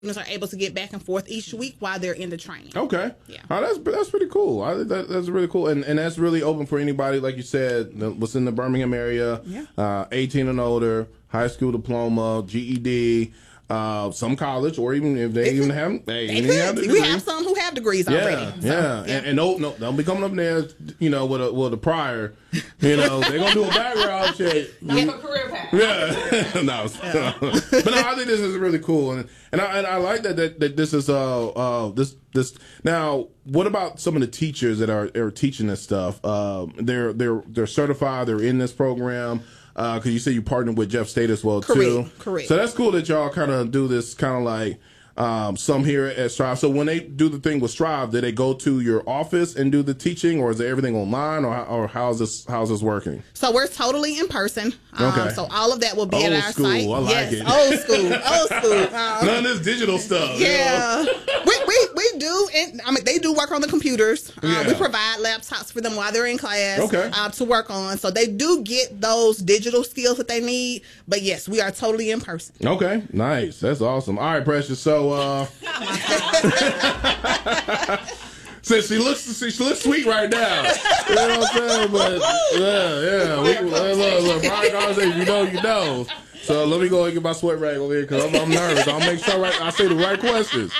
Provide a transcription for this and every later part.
students are able to get back and forth each week while they're in the training. Okay. Yeah. That's pretty cool. That's really cool. And that's really open for anybody, like you said, what's in the Birmingham area, 18 and older, high school diploma, GED, some college, or even if they even have, we have some who have degrees already. Yeah. And don't be coming up there, with a prior, they're gonna do a background check. Not for career path. Yeah, no. But no, I think this is really cool, and I like that this is this. Now, what about some of the teachers that are teaching this stuff? They're certified. They're in this program. Because you said you partnered with Jeff State as well, too. Correct. So that's cool that y'all kind of do this kind of like some here at Strive. So when they do the thing with Strive, do they go to your office and do the teaching, or is everything online, or how's this working? So we're totally in person. Okay. So all of that will be at our school. site. I like it. Old school. None of this digital stuff. Yeah. We do, and they do work on the computers. We provide laptops for them while they're in class to work on. So they do get those digital skills that they need. But yes, we are totally in person. Okay, nice. That's awesome. All right, Precious. So, since she looks sweet right now, you know what I'm saying? But look, Brian Garza, you know. So let me go and get my sweat rag over here because I'm nervous. I'll make sure I say the right questions.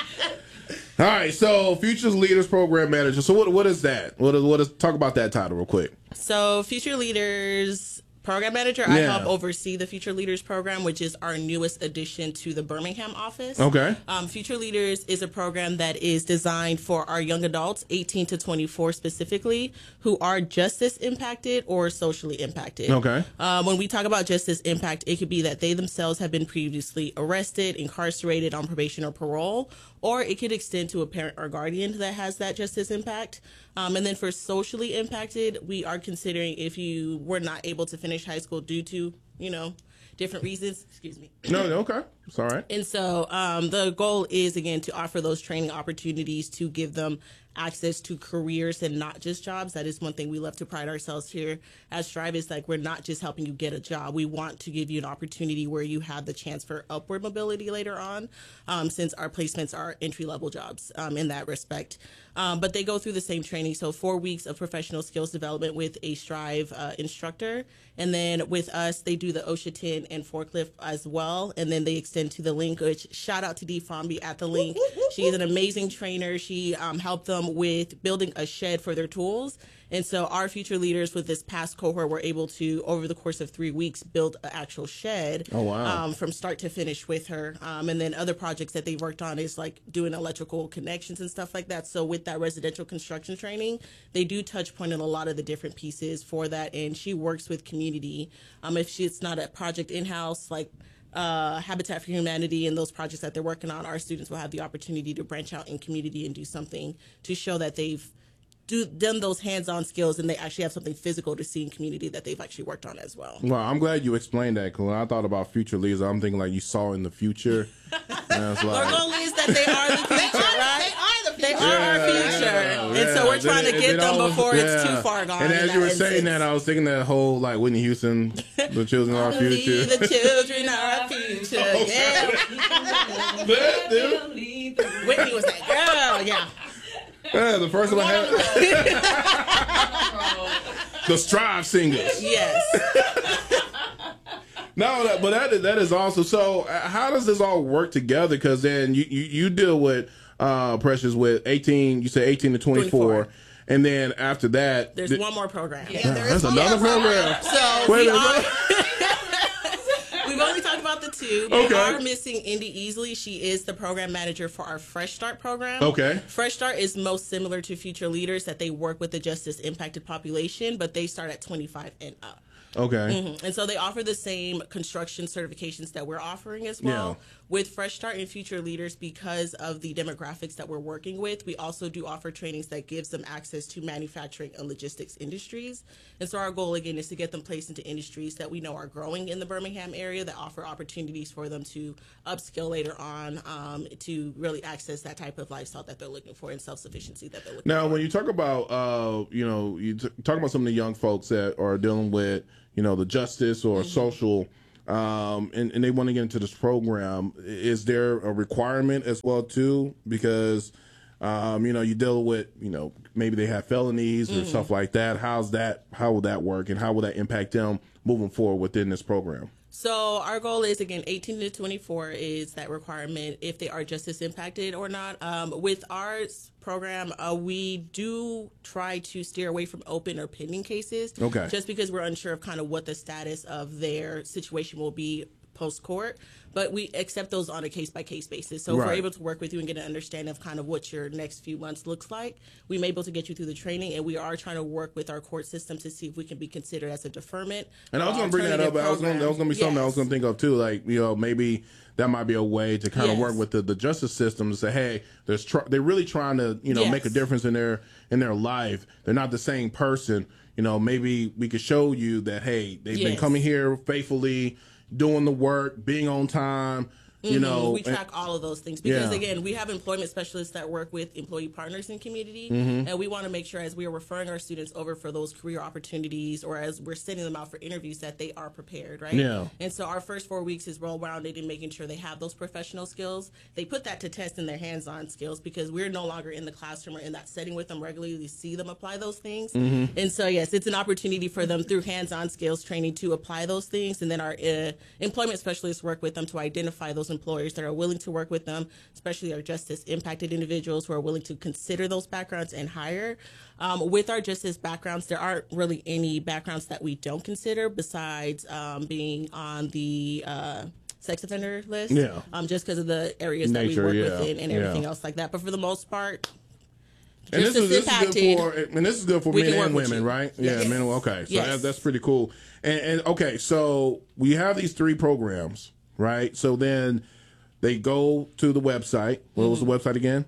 All right, so Futures Leaders Program Manager. So what is that? What is talk about that title real quick? So Future Leaders Program Manager, I help oversee the Future Leaders Program, which is our newest addition to the Birmingham office. Okay. Future Leaders is a program that is designed for our young adults, 18 to 24 specifically, who are justice impacted or socially impacted. Okay. When we talk about justice impact, it could be that they themselves have been previously arrested, incarcerated, on probation or parole, or it could extend to a parent or guardian that has that justice impact. And then for socially impacted, we are considering if you were not able to finish high school due to, different reasons. Excuse me. No, okay. It's all right. And so the goal is, again, to offer those training opportunities to give them access to careers and not just jobs. That is one thing we love to pride ourselves here at Strive, is like we're not just helping you get a job. We want to give you an opportunity where you have the chance for upward mobility later on, since our placements are entry-level jobs in that respect. But they go through the same training. So 4 weeks of professional skills development with a Strive instructor. And then with us, they do the OSHA 10 and forklift as well. And then they extend to the link, which shout out to Dee Fromby at the link. She is an amazing trainer. She helped them with building a shed for their tools. And so our future leaders with this past cohort were able to, over the course of 3 weeks, build an actual shed from start to finish with her. And then other projects that they worked on is like doing electrical connections and stuff like that. So with that residential construction training, they do touch point on a lot of the different pieces for that. And she works with community. If it's not a project in-house, like Habitat for Humanity and those projects that they're working on, our students will have the opportunity to branch out in community and do something to show that they've done those hands-on skills and they actually have something physical to see in community that they've actually worked on as well. Well, I'm glad you explained that, because when I thought about future leaders, I'm thinking like you saw in the future. Our goal is that they are the future, right? They are our future. And so we're trying to get them before it's too far gone. And as you were saying that, I was thinking that whole like Whitney Houston, the children are our future. The children are our future. Yeah. Whitney was that girl, yeah. Yeah, the first one I had. The Strive Singers. Yes. No, but that is awesome. So how does this all work together? Because then you deal with Precious with 18. You say 18 to 24. And then after that, there's one more program. Yeah, there's another program. So we've only talked about the two. We are missing Indy Easley. She is the program manager for our Fresh Start program. Okay. Fresh Start is most similar to Future Leaders, that they work with the justice impacted population, but they start at 25 and up. Okay. Mm-hmm. And so they offer the same construction certifications that we're offering as well. Yeah. With Fresh Start and Future Leaders, because of the demographics that we're working with, we also do offer trainings that gives them access to manufacturing and logistics industries. And so our goal, again, is to get them placed into industries that we know are growing in the Birmingham area, that offer opportunities for them to upskill later on, to really access that type of lifestyle that they're looking for and self-sufficiency that they're looking for. Now, when you talk about, you talk about some of the young folks that are dealing with, the justice or social and they want to get into this program, is there a requirement as well too? Because you deal with, maybe they have felonies or stuff like that. How will that work, and how will that impact them moving forward within this program? So our goal is, again, 18 to 24 is that requirement if they are justice impacted or not. With our program, we do try to steer away from open or pending cases. Okay. Just because we're unsure of kind of what the status of their situation will be post-court. But we accept those on a case-by-case basis. So if we're able to work with you and get an understanding of kind of what your next few months looks like, we may be able to get you through the training, and we are trying to work with our court system to see if we can be considered as a deferment. And I was going to bring that up. That was going to be something I was going to think of, too. Like, maybe that might be a way to kind of work with the justice system to say, hey, they're really trying to, make a difference in their life. They're not the same person. Maybe we could show you that, hey, they've been coming here faithfully, doing the work, being on time. We track all of those things because, again, we have employment specialists that work with employee partners in community, and we want to make sure as we are referring our students over for those career opportunities or as we're sending them out for interviews that they are prepared, right? Yeah. And so our first 4 weeks is well-rounded in making sure they have those professional skills. They put that to test in their hands-on skills because we're no longer in the classroom or in that setting with them regularly to see them apply those things. And so, yes, it's an opportunity for them through hands-on skills training to apply those things, and then our employment specialists work with them to identify those employers that are willing to work with them, especially our justice impacted individuals who are willing to consider those backgrounds and hire. With our justice backgrounds, there aren't really any backgrounds that we don't consider besides being on the sex offender list, just because of the areas that we work within and everything else like that. But for the most part, and this is good for men and women, right? Yes. Yeah, men. Okay, so that's pretty cool. And okay, so we have these 3 programs, right? So then they go to the website. What was the website again?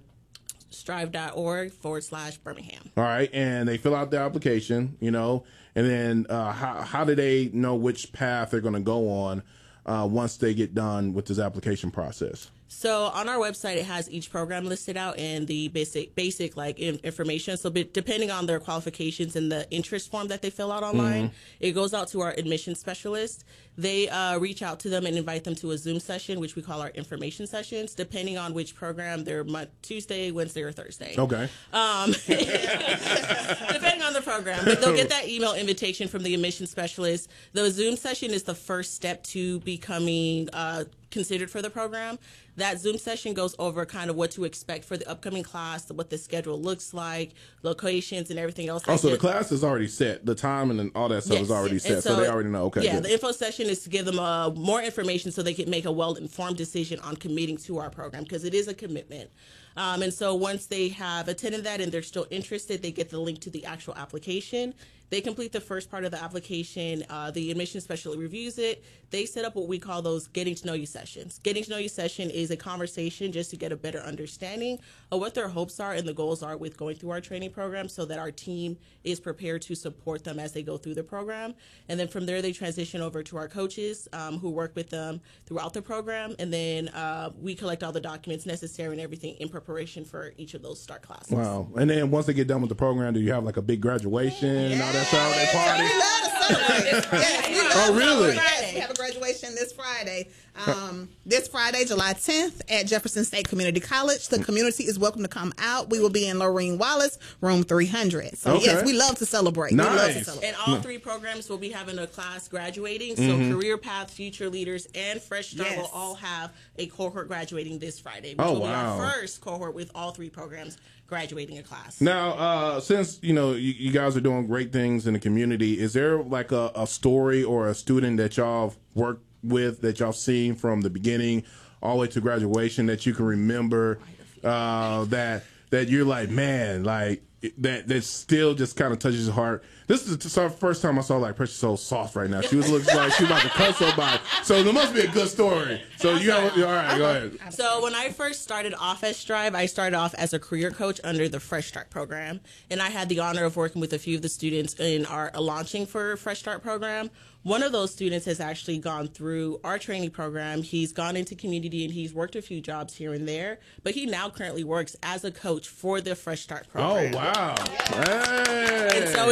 strive.org/Birmingham. All right, and they fill out the application, and then how do they know which path they're going to go on once they get done with this application process? So on our website, it has each program listed out and the basic like information. So depending on their qualifications and the interest form that they fill out online, it goes out to our admissions specialist. They reach out to them and invite them to a Zoom session, which we call our information sessions, depending on which program they're Tuesday, Wednesday, or Thursday. Okay. Depending on the program. But they'll get that email invitation from the admissions specialist. The Zoom session is the first step to becoming considered for the program. That Zoom session goes over kind of what to expect for the upcoming class, what the schedule looks like, locations, and everything else. So the class is already set. The time and all that stuff is already set. So they already know. Okay. Yeah, the info session is to give them more information so they can make a well-informed decision on committing to our program because it is a commitment. And so once they have attended that and they're still interested, they get the link to the actual application. They complete the first part of the application. The admissions specialist reviews it. They set up what we call those getting to know you sessions. Getting to know you session is a conversation just to get a better understanding of what their hopes are and the goals are with going through our training program so that our team is prepared to support them as they go through the program. And then from there, they transition over to our coaches who work with them throughout the program. And then we collect all the documents necessary and everything in preparation for each of those start classes. Wow. And then once they get done with the program, do you have like a big graduation and all that stuff? They party? We love to celebrate. Yes, we love to really? Yes, we have a graduation this Friday. This Friday, July 10th at Jefferson State Community College. The community is welcome to come out. We will be in Lorraine Wallace, room 300. So, yes, we love to celebrate. Nice. We love to celebrate. And all 3 programs will be having a class graduating. So Career Path, Future Leaders, and Fresh Start will all have a cohort graduating this Friday, which will be our first cohort with all 3 programs graduating a class. Now, since you guys are doing great things in the community, is there like a story or a student that y'all worked with that y'all seen from the beginning all the way to graduation that you can remember that you're like, man, like that still just kind of touches your heart? This is the first time I saw like Precious so soft right now. She looks like she's about to cut somebody. So there must be a good story. So you have, all right, go ahead. So when I first started off at Strive, I started off as a career coach under the Fresh Start program. And I had the honor of working with a few of the students in our launching for Fresh Start program. One of those students has actually gone through our training program. He's gone into community and he's worked a few jobs here and there, but he now currently works as a coach for the Fresh Start program. Oh, wow. Hey. And so it's super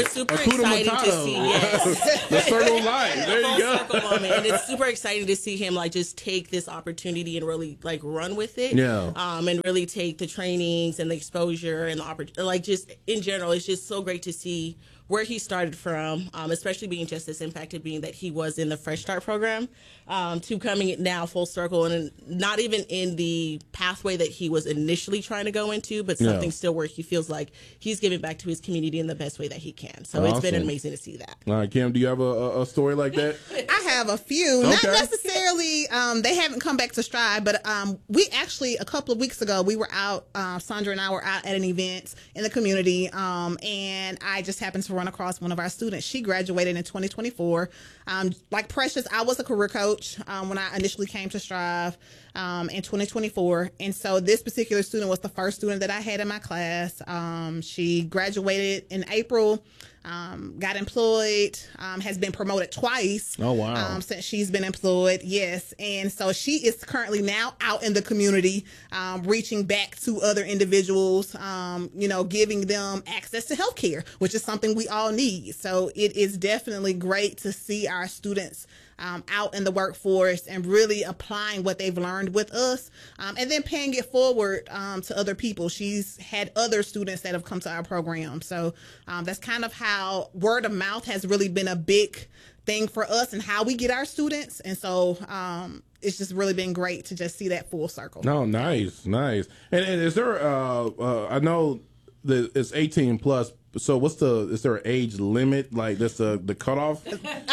exciting to see. Yes. The circle of life. There you go. Circle moment. And it's super exciting to see him like just take this opportunity and really like run with it. Yeah. And really take the trainings and the exposure and the opportunity. Like just in general, it's just so great to see where he started from, especially being just as impacted, being that he was in the Fresh Start program, to coming now full circle and not even in the pathway that he was initially trying to go into, but something still where he feels like he's giving back to his community in the best way that he can. So It's been amazing to see that. All right, Kim, do you have a story like that? I have a few. Not necessarily, they haven't come back to Strive, but we actually, a couple of weeks ago, we were out, Sandra and I were out at an event in the community, and I just happened to run across one of our students. She graduated in 2024. Like Precious, I was a career coach when I initially came to Strive in 2024. And so this particular student was the first student that I had in my class. She graduated in April, got employed, has been promoted twice. Oh, wow. Since she's been employed. Yes. And so she is currently now out in the community, reaching back to other individuals, giving them access to healthcare, which is something we all need. So it is definitely great to see our students out in the workforce and really applying what they've learned with us, and then paying it forward to other people. She's had other students that have come to our program. So that's kind of how word of mouth has really been a big thing for us and how we get our students. And so it's just really been great to just see that full circle. No, nice. And is there, I know that it's 18 plus, so is there an age limit? Like that's the cutoff?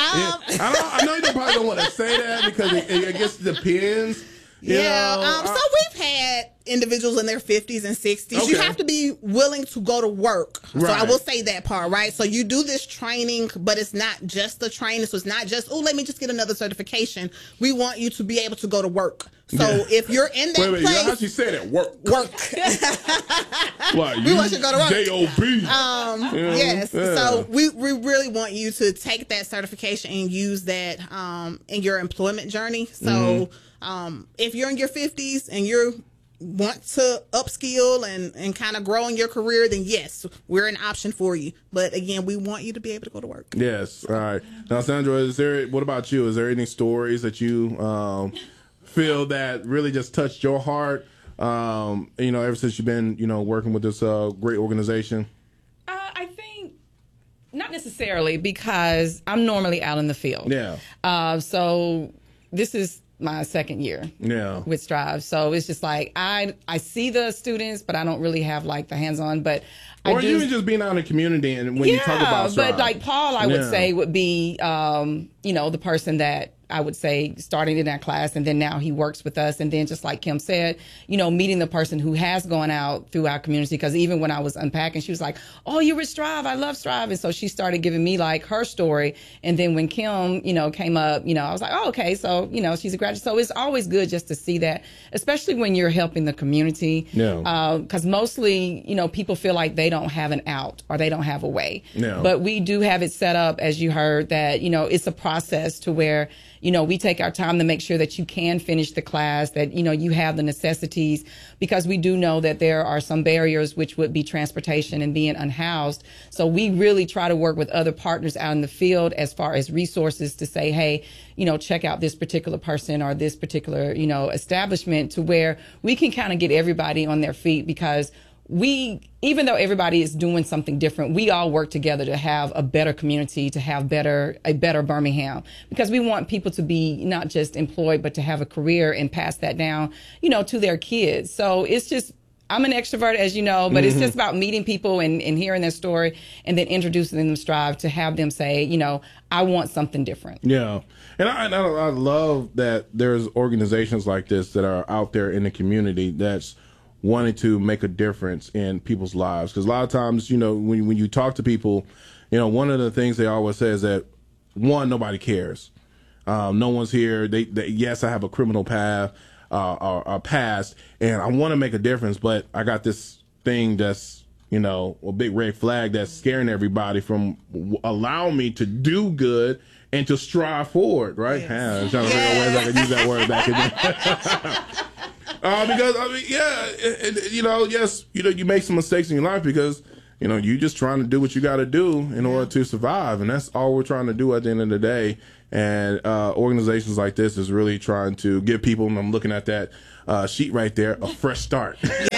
I know you probably don't want to say that because I guess it depends. So we've had individuals in their 50s and 60s. Okay. You have to be willing to go to work. Right. So I will say that part, right? So you do this training, but it's not just the training. So it's not just, let me just get another certification. We want you to be able to go to work. So if you're in that place, how'd you say that? Work. Like, we want you to go to work. J-O-B. Yes. Yeah. So we really want you to take that certification and use that in your employment journey. So if you're in your 50s and you want to upskill and kind of grow in your career, then yes, we're an option for you. But again, we want you to be able to go to work. Yes. All right. Now, Sandra, what about you? Is there any stories that you feel that really just touched your heart, ever since you've been, working with this great organization? I think not necessarily, because I'm normally out in the field. Yeah. So this is my second year with Strive. So it's just like I see the students, but I don't really have like the hands-on. But or even just being out in the community and when you talk about Strive. But like Paul, I would say would be the person that I would say starting in that class, and then now he works with us. And then just like Kim said, meeting the person who has gone out through our community, because even when I was unpacking, she was like, oh, you're with Strive. I love Strive. And so she started giving me like her story. And then when Kim, came up, I was like, oh, okay. So, she's a graduate. So it's always good just to see that, especially when you're helping the community. Yeah. Because mostly, people feel like they don't have an out or they don't have a way. Yeah. But we do have it set up, as you heard, that, it's a process to where, we take our time to make sure that you can finish the class, that, you have the necessities, because we do know that there are some barriers, which would be transportation and being unhoused. So we really try to work with other partners out in the field as far as resources to say, hey, check out this particular person or this particular, establishment, to where we can kind of get everybody on their feet, because even though everybody is doing something different, we all work together to have a better community, to have a better Birmingham, because we want people to be not just employed, but to have a career and pass that down, to their kids. So it's just, I'm an extrovert, as you know, but it's just about meeting people and hearing their story and then introducing them to Strive, to have them say, I want something different. Yeah. And I love that there's organizations like this that are out there in the community that's wanting to make a difference in people's lives. Because a lot of times, when you talk to people, one of the things they always say is that, one, nobody cares. No one's here. Yes, I have a criminal path or past, and I want to make a difference, but I got this thing that's, a big red flag that's scaring everybody from allowing me to do good and to strive forward, right? Yes. I'm trying to figure out ways I can use that word back again. Because yes, you make some mistakes in your life because you just trying to do what you got to do in order to survive. And that's all we're trying to do at the end of the day. And organizations like this is really trying to give people, and I'm looking at that sheet right there, a fresh start.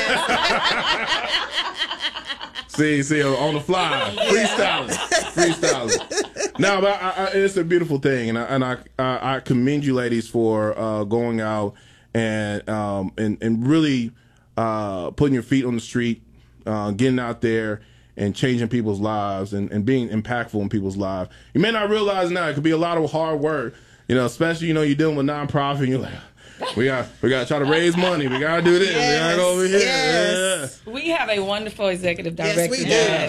See, on the fly, freestyling. No, but it's a beautiful thing, and I commend you, ladies, for going out and really putting your feet on the street, getting out there and changing people's lives and being impactful in people's lives. You may not realize now it could be a lot of hard work, especially you're dealing with nonprofit. And you're like, we got to try to raise money. We got to do this. Yes, we got to go over here. Yes. We have a wonderful executive director. Yes, we do.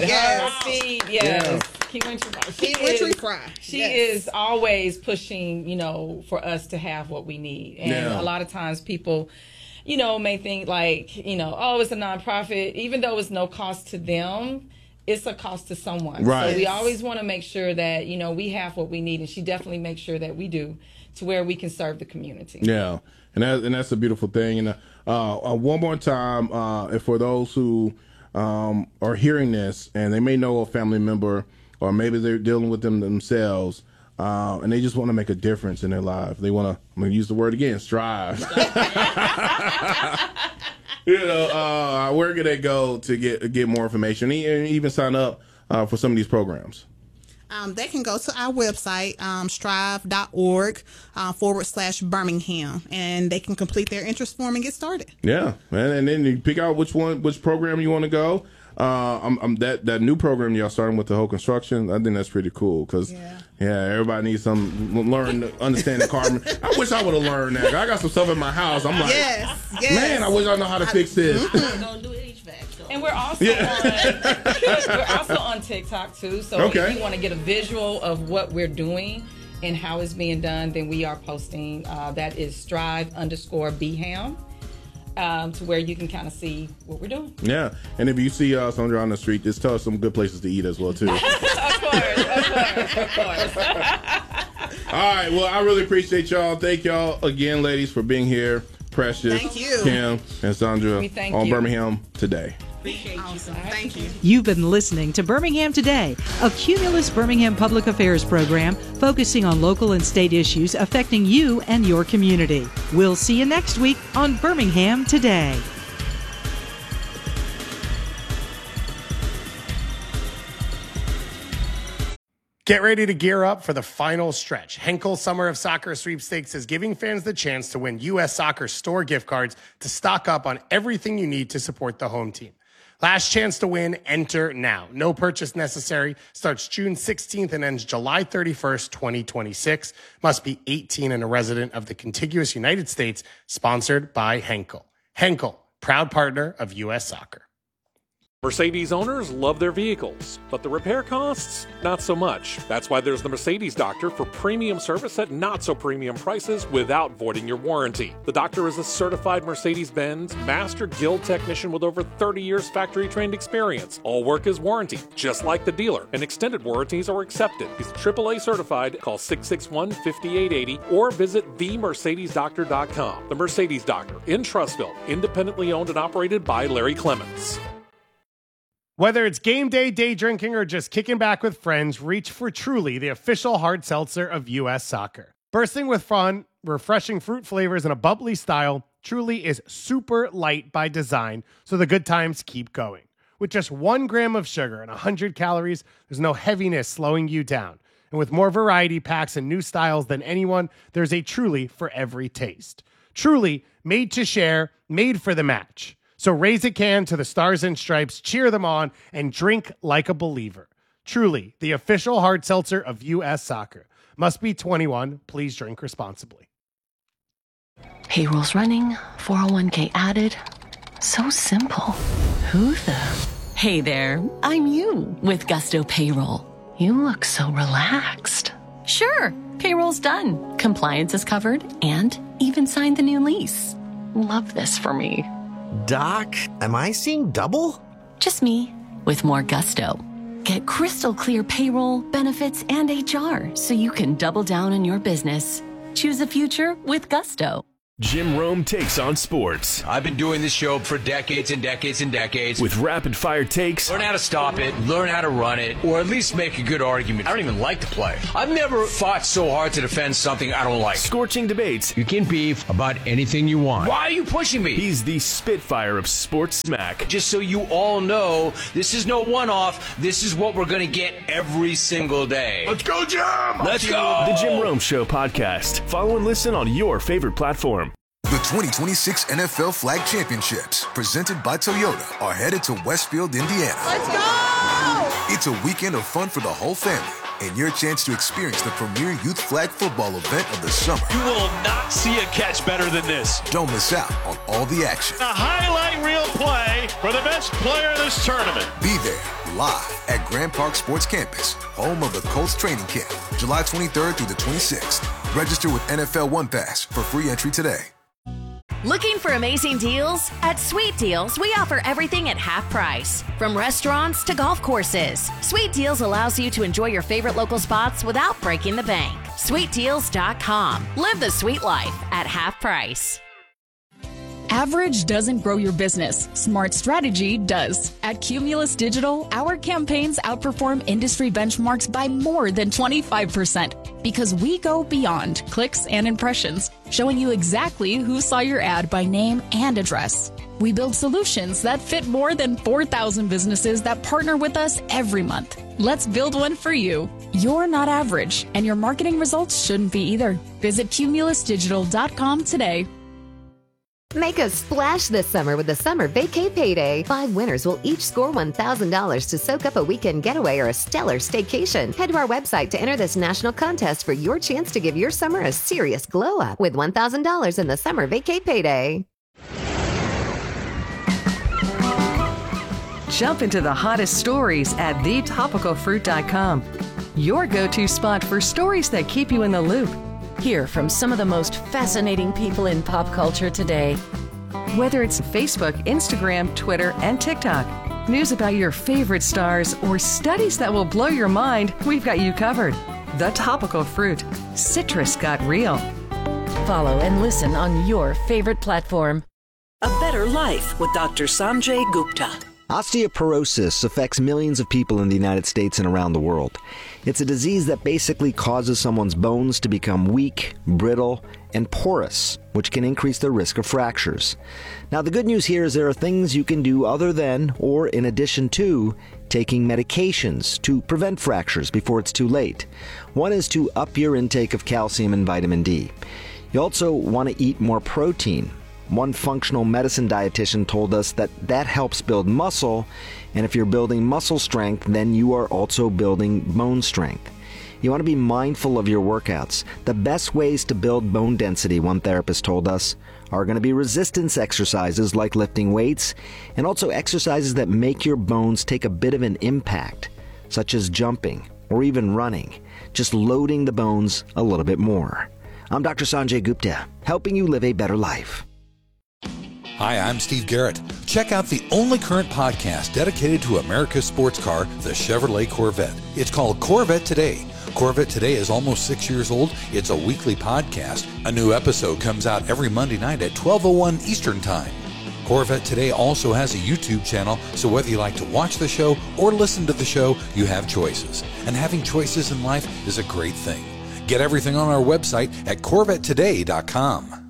Yes. Key Wintry Fry. She is always pushing, for us to have what we need. And a lot of times people, may think like, it's a nonprofit. Even though it's no cost to them, it's a cost to someone. Right. So we always want to make sure that, we have what we need. And she definitely makes sure that we do, to where we can serve the community. Yeah. And that's a beautiful thing. And one more time, and for those who are hearing this and they may know a family member or maybe they're dealing with them themselves, and they just want to make a difference in their life. They want to, I'm going to use the word again, strive. Where can they go to get more information and even sign up for some of these programs? They can go to our website, strive.org/Birmingham, and they can complete their interest form and get started. Yeah, and then you pick out which program you want to go. That new program y'all starting with the whole construction, I think that's pretty cool because everybody needs some understand the carbon. I wish I would have learned that. I got some stuff in my house. I'm like, man, I wish I know how to fix this. Don't do HVAC. And we're also on TikTok too. So if you want to get a visual of what we're doing and how it's being done, then we are posting. That is strive_Beham. To where you can kind of see what we're doing. Yeah, and if you see Sandra on the street, just tell us some good places to eat as well too. Of course. All right, well, I really appreciate y'all. Thank y'all again, ladies, for being here. Precious, thank you, Kim, and Sandra on Birmingham Today. Awesome. Thank you. You've been listening to Birmingham Today, a Cumulus Birmingham public affairs program focusing on local and state issues affecting you and your community. We'll see you next week on Birmingham Today. Get ready to gear up for the final stretch. Henkel Summer of Soccer Sweepstakes is giving fans the chance to win U.S. Soccer store gift cards to stock up on everything you need to support the home team. Last chance to win, enter now. No purchase necessary. Starts June 16th and ends July 31st, 2026. Must be 18 and a resident of the contiguous United States. Sponsored by Henkel. Henkel, proud partner of U.S. Soccer. Mercedes owners love their vehicles, but the repair costs, not so much. That's why there's the Mercedes Doctor for premium service at not so premium prices without voiding your warranty. The Doctor is a certified Mercedes-Benz Master Guild technician with over 30 years factory-trained experience. All work is warranted, just like the dealer, and extended warranties are accepted. He's AAA certified. Call 661-5880 or visit themercedesdoctor.com. The Mercedes Doctor in Trussville, independently owned and operated by Larry Clements. Whether it's game day, day drinking, or just kicking back with friends, reach for Truly, the official hard seltzer of U.S. Soccer. Bursting with fun, refreshing fruit flavors, and a bubbly style, Truly is super light by design, so the good times keep going. With just 1 gram of sugar and 100 calories, there's no heaviness slowing you down. And with more variety packs and new styles than anyone, there's a Truly for every taste. Truly, made to share, made for the match. So raise a can to the Stars and Stripes, cheer them on, and drink like a believer. Truly, the official hard seltzer of U.S. Soccer. Must be 21. Please drink responsibly. Payroll's running, 401k added. So simple. Who the? Hey there, I'm you with Gusto Payroll. You look so relaxed. Sure, payroll's done. Compliance is covered and even signed the new lease. Love this for me. Doc, am I seeing double? Just me, with more gusto. Get crystal clear payroll, benefits, and HR so you can double down on your business. Choose a future with Gusto. Jim Rome takes on sports. I've been doing this show for decades and decades and decades. With rapid-fire takes. Learn how to stop it, learn how to run it, or at least make a good argument. I don't even like to play. I've never fought so hard to defend something I don't like. Scorching debates. You can beef about anything you want. Why are you pushing me? He's the Spitfire of Sports Smack. Just so you all know, this is no one-off. This is what we're going to get every single day. Let's go, Jim! Let's go! The Jim Rome Show podcast. Follow and listen on your favorite platform. The 2026 NFL Flag Championships, presented by Toyota, are headed to Westfield, Indiana. Let's go! It's a weekend of fun for the whole family and your chance to experience the premier youth flag football event of the summer. You will not see a catch better than this. Don't miss out on all the action. A highlight reel play for the best player of this tournament. Be there live at Grand Park Sports Campus, home of the Colts training camp, July 23rd through the 26th. Register with NFL One Pass for free entry today. Looking for amazing deals? At Sweet Deals, we offer everything at half price. From restaurants to golf courses, Sweet Deals allows you to enjoy your favorite local spots without breaking the bank. SweetDeals.com. Live the sweet life at half price. Average doesn't grow your business. Smart strategy does. At Cumulus Digital, our campaigns outperform industry benchmarks by more than 25% because we go beyond clicks and impressions, showing you exactly who saw your ad by name and address. We build solutions that fit more than 4,000 businesses that partner with us every month. Let's build one for you. You're not average, and your marketing results shouldn't be either. Visit cumulusdigital.com today. Make a splash this summer with the Summer Vacay Payday. 5 winners will each score $1,000 to soak up a weekend getaway or a stellar staycation. Head to our website to enter this national contest for your chance to give your summer a serious glow up with $1,000 in the Summer Vacay Payday. Jump into the hottest stories at thetopicalfruit.com. Your go-to spot for stories that keep you in the loop. Hear from some of the most fascinating people in pop culture today. Whether it's Facebook, Instagram, Twitter, and TikTok, news about your favorite stars, or studies that will blow your mind, we've got you covered. The Topical Fruit. Citrus got real. Follow and listen on your favorite platform. A Better Life with Dr. Sanjay Gupta. Osteoporosis affects millions of people in the United States and around the world. It's a disease that basically causes someone's bones to become weak, brittle, and porous, which can increase their risk of fractures. Now, the good news here is there are things you can do other than, or in addition to, taking medications to prevent fractures before it's too late. One is to up your intake of calcium and vitamin D. You also want to eat more protein. One functional medicine dietitian told us that helps build muscle, and if you're building muscle strength, then you are also building bone strength. You want to be mindful of your workouts. The best ways to build bone density, one therapist told us, are going to be resistance exercises like lifting weights, and also exercises that make your bones take a bit of an impact, such as jumping or even running, just loading the bones a little bit more. I'm Dr. Sanjay Gupta, helping you live a better life. Hi, I'm Steve Garrett. Check out the only current podcast dedicated to America's sports car, the Chevrolet Corvette. It's called Corvette Today. Corvette Today is almost 6 years old. It's a weekly podcast. A new episode comes out every Monday night at 12:01 Eastern Time. Corvette Today also has a YouTube channel, so whether you like to watch the show or listen to the show, you have choices. And having choices in life is a great thing. Get everything on our website at CorvetteToday.com.